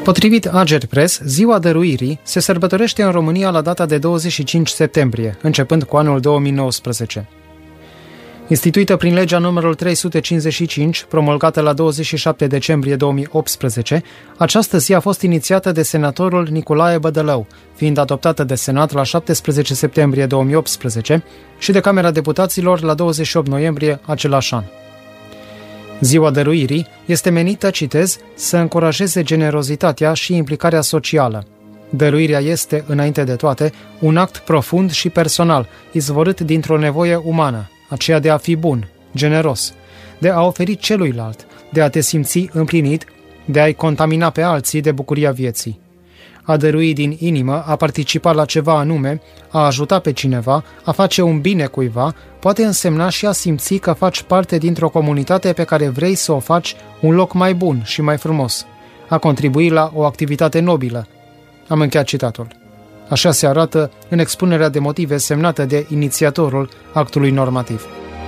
Potrivit Agerpres, Ziua Dăruirii se sărbătorește în România la data de 25 septembrie, începând cu anul 2019. Instituită prin legea numărul 355, promulgată la 27 decembrie 2018, această zi a fost inițiată de senatorul Nicolae Bădălău, fiind adoptată de Senat la 17 septembrie 2018 și de Camera Deputaților la 28 noiembrie același an. Ziua Dăruirii este menită, citez, să încurajeze generozitatea și implicarea socială. Dăruirea este, înainte de toate, un act profund și personal, izvorât dintr-o nevoie umană, aceea de a fi bun, generos, de a oferi celuilalt, de a te simți împlinit, de a-i contamina pe alții de bucuria vieții. A dărui din inimă, a participa la ceva anume, a ajuta pe cineva, a face un bine cuiva, poate însemna și a simți că faci parte dintr-o comunitate pe care vrei să o faci un loc mai bun și mai frumos. A contribui la o activitate nobilă. Am încheiat citatul. Așa se arată în expunerea de motive semnată de inițiatorul actului normativ.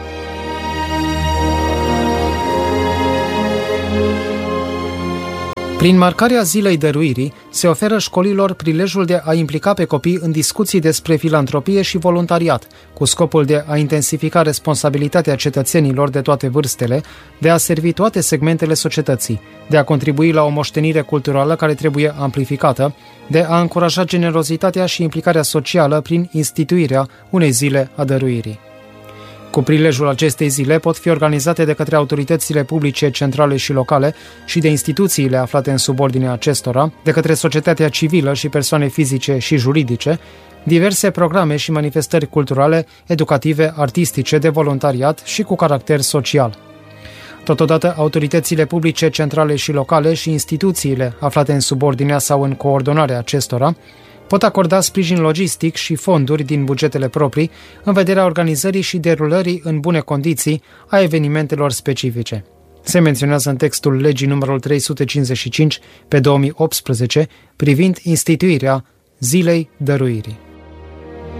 Prin marcarea Zilei Dăruirii, se oferă școlilor prilejul de a implica pe copii în discuții despre filantropie și voluntariat, cu scopul de a intensifica responsabilitatea cetățenilor de toate vârstele, de a servi toate segmentele societății, de a contribui la o moștenire culturală care trebuie amplificată, de a încuraja generozitatea și implicarea socială prin instituirea unei zile a dăruirii. Cu prilejul acestei zile pot fi organizate de către autoritățile publice centrale și locale și de instituțiile aflate în subordinea acestora, de către societatea civilă și persoane fizice și juridice, diverse programe și manifestări culturale, educative, artistice, de voluntariat și cu caracter social. Totodată, autoritățile publice centrale și locale și instituțiile aflate în subordinea sau în coordonarea acestora pot acorda sprijin logistic și fonduri din bugetele proprii în vederea organizării și derulării în bune condiții a evenimentelor specifice. Se menționează în textul legii numărul 355 pe 2018 privind instituirea Zilei Dăruirii.